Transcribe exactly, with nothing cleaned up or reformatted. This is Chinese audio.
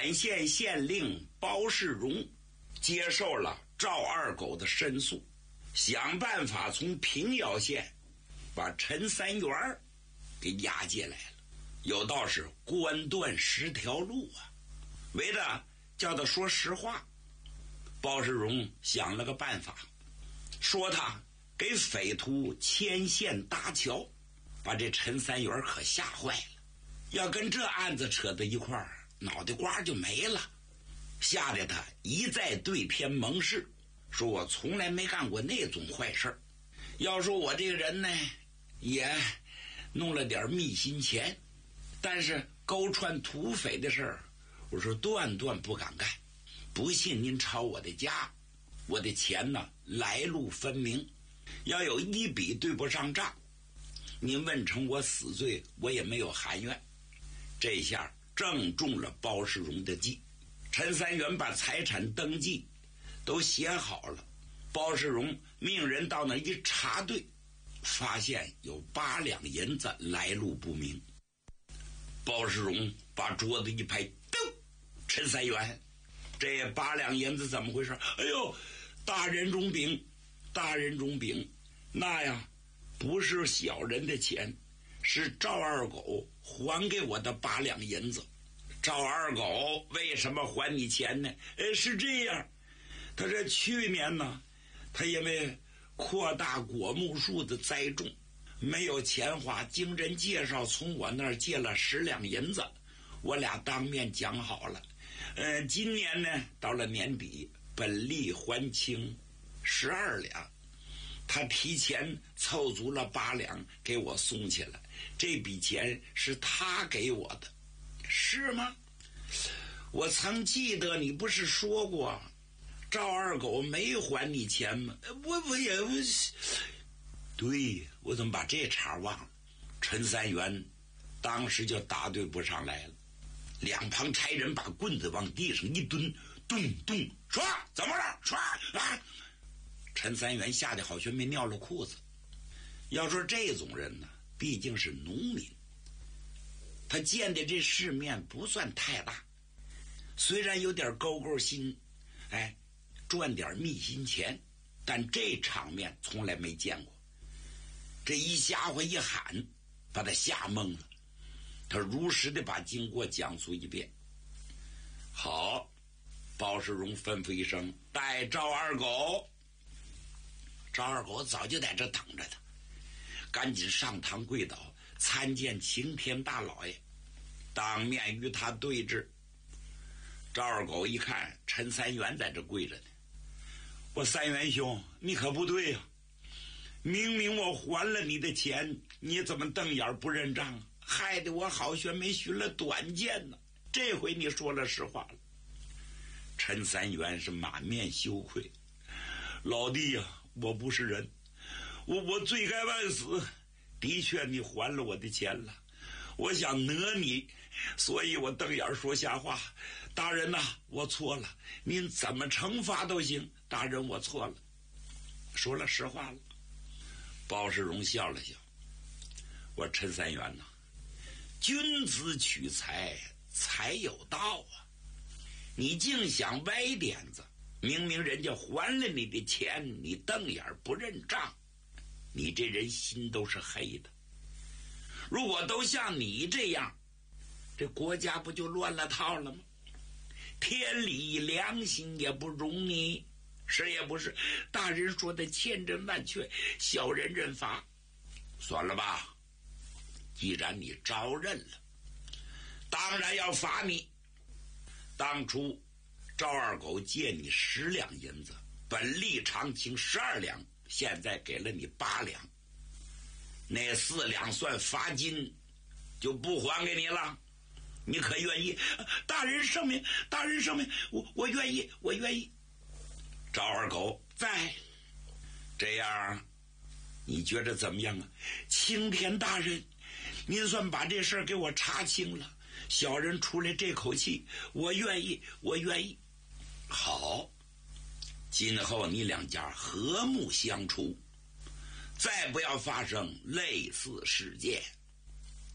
管县县令包世荣接受了赵二狗的申诉，想办法从平遥县把陈三元给押解来了。有道是官断十条路啊，为了叫他说实话，包世荣想了个办法，说他给匪徒牵线搭桥，把这陈三元可吓坏了，要跟这案子扯在一块儿，脑袋瓜就没了，吓得他一再对天盟誓，说我从来没干过那种坏事，要说我这个人呢也弄了点密心钱，但是勾串土匪的事儿，我说断断不敢干。不信您抄我的家，我的钱呢来路分明，要有一笔对不上账，您问成我死罪，我也没有含怨。这下正中了包世荣的计。陈三元把财产登记都写好了，包世荣命人到那一查对，发现有八两银子来路不明。包世荣把桌子一拍，咚！陈三元，这八两银子怎么回事？哎呦，大人中禀，大人中禀，那呀不是小人的钱，是赵二狗还给我的八两银子。赵二狗为什么还你钱呢？呃，是这样，他这去年呢，他因为扩大果木树的栽种，没有钱花，经人介绍从我那儿借了十两银子，我俩当面讲好了。呃，今年呢，到了年底，本利还清十二两，他提前凑足了八两给我送去了，这笔钱是他给我的。是吗？我曾记得你不是说过赵二狗没还你钱吗？我我也我对，我怎么把这茬忘了？陈三元当时就答对不上来了，两旁差人把棍子往地上一蹲，咚咚，说怎么了？说啊！陈三元吓得好像没尿了裤子。要说这种人呢，毕竟是农民，他见的这世面不算太大，虽然有点勾勾心，哎，赚点密心钱，但这场面从来没见过。这一瞎话一喊，把他吓懵了。他如实的把经过讲述一遍。好，包世荣吩咐一声，带赵二狗。赵二狗早就在这等着他，赶紧上堂跪倒，参见擎天大老爷，当面与他对峙。赵二狗一看陈三元在这跪着呢，我三元兄，你可不对呀、啊！明明我还了你的钱，你怎么瞪眼不认账啊？害得我好悬没寻了短见呢。这回你说了实话了。陈三元是满面羞愧，老弟呀、啊，我不是人，我我罪该万死。的确你还了我的钱了，我想讹你，所以我瞪眼说瞎话。大人呐、啊，我错了，您怎么惩罚都行。大人我错了，说了实话了。包世荣笑了笑，我陈三元呐、啊，君子取财，财有道啊，你竟想歪点子，明明人家还了你的钱，你瞪眼不认账，你这人心都是黑的。如果都像你这样，这国家不就乱了套了吗？天理良心也不容你，是也不是？大人说的千真万确，小人认罚。算了吧，既然你招认了，当然要罚你。当初赵二狗借你十两银子，本利偿清十二两，现在给了你八两，那四两算罚金，就不还给你了。你可愿意？大人圣明，大人圣明，我我愿意，我愿意。赵二狗在，这样你觉得怎么样啊？青天大人，您算把这事儿给我查清了，小人出来这口气，我愿意，我愿意。好，今后你两家和睦相处，再不要发生类似事件。